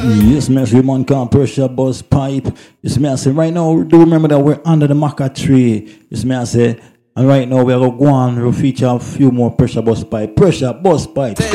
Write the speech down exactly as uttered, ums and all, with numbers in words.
Yes, me see man can pressure bus pipe. Yes, me I say right now. Do remember that we're under the maca tree. Yes, me I say, and right now we are going to go on. We'll feature a few more pressure bus pipe. Pressure bus pipe.